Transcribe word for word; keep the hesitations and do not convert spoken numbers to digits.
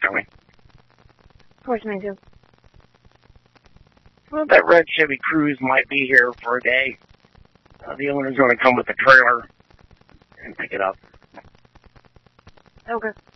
Riley. Of course, me too. Well, that red Chevy Cruze might be here for a day. Uh, the owner's going to come with the trailer and pick it up. Okay.